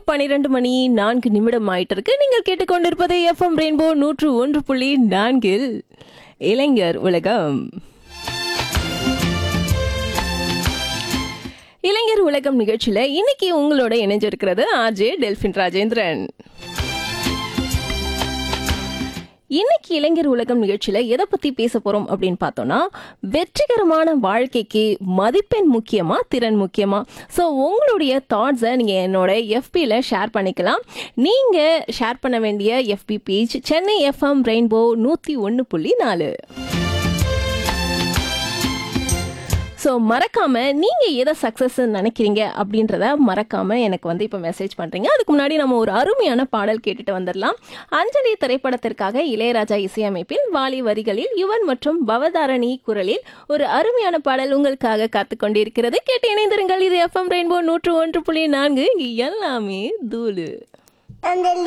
12:04 ஆயிட்டு இருக்கு. நீங்கள் கேட்டுக்கொண்டிருப்பது எஃப்எம் ரெயின்போ 101.4 இளைஞர் உலகம். இளைஞர் உலகம் நிகழ்ச்சியில இன்னைக்கு உங்களோட இணைஞ்சிருக்கிறது ஆர்ஜே டெல்பின் ராஜேந்திரன். இன்னைக்கு இளைஞர் உலகம் நிகழ்ச்சியில எதை பத்தி பேச போறோம் அப்படின்னு பார்த்தோம்னா, வெற்றிகரமான வாழ்க்கைக்கு மதிப்பெண் முக்கியமா திறன் முக்கியமா? ஸோ உங்களுடைய தாட்ஸை நீங்க என்னோட எஃபில ஷேர் பண்ணிக்கலாம். நீங்க ஷேர் பண்ண வேண்டிய எஃபி page Chennai FM rainbow 101.4. So மறக்காம நீங்க எதை சக்சஸ் நினைக்கிறீங்க அப்படின்றத மறக்காம எனக்கு இப்போ மெசேஜ் பண்றீங்க. அதுக்கு முன்னாடி நம்ம ஒரு அருமையான பாடல் கேட்டுட்டு வந்துடலாம். அஞ்சலி திரைப்படத்திற்காக இளையராஜா இசையமைப்பில், வாலி வரிகளில், யுவன் மற்றும் பவதாரணி குரலில் ஒரு அருமையான பாடல் உங்களுக்காக காத்துக்கொண்டிருக்கிறது. கேட்டு இணைந்திருங்கள். இது எஃப்எம் ரெயின்போ 101.4. இங்க எல்லாமே தூளு.